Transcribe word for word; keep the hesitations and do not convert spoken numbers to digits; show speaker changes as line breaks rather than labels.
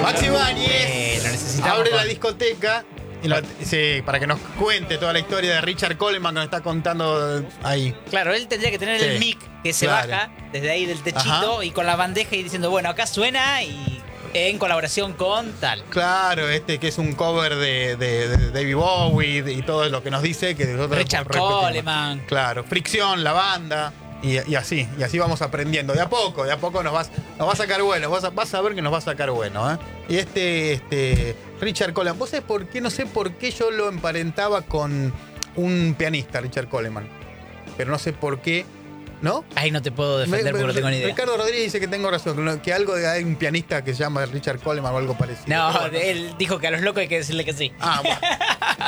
Maxi
Eh,
Báñez
lo necesitamos
abre
con-
la discoteca y lo- sí, para que nos cuente toda la historia de Richard Coleman que nos está contando ahí.
Claro, él tendría que tener
Sí,
el mic que se
claro.
baja desde ahí del techito
Ajá.
y con la bandeja y diciendo, bueno, acá suena y en colaboración con tal.
Claro, este que es un cover de, de- de David Bowie y todo lo que nos dice que nosotros
Richard
repetimos.
Coleman.
Claro, Fricción, la banda. Y, y así, y así vamos aprendiendo. De a poco, de a poco nos, vas, nos va a sacar bueno. Vas a, vas a ver que nos va a sacar bueno. ¿eh? Y este, este Richard Coleman, ¿vos sabés por qué? No sé por qué yo lo emparentaba con un pianista, Richard Coleman. Pero no sé por qué, ¿no?
Ahí no te puedo defender
Me-
porque
me-
no tengo ni idea.
Ricardo Rodríguez dice que tengo razón, que algo de hay un pianista que se llama Richard Coleman o algo parecido.
No,
Pero bueno.
él dijo que a los locos hay que decirle que sí.
Ah, bueno.